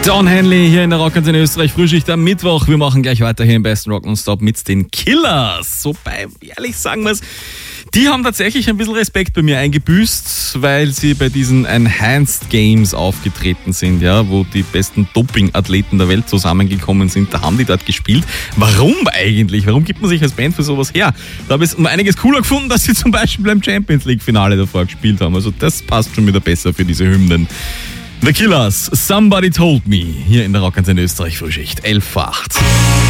Don Henley hier in der Rock in Österreich, Frühschicht am Mittwoch. Wir machen gleich weiter hier im besten Rock Non-Stop mit den Killers. Wobei, ehrlich sagen wir es, die haben tatsächlich ein bisschen Respekt bei mir eingebüßt, weil sie bei diesen Enhanced Games aufgetreten sind, ja, wo die besten Doping-Athleten der Welt zusammengekommen sind. Da haben die dort gespielt. Warum eigentlich? Warum gibt man sich als Band für sowas her? Da habe ich es um einiges cooler gefunden, dass sie zum Beispiel beim Champions League-Finale davor gespielt haben. Also das passt schon wieder besser für diese Hymnen. The Killers, Somebody Told Me, hier in der Rock in Österreich Frühschicht, 11:08.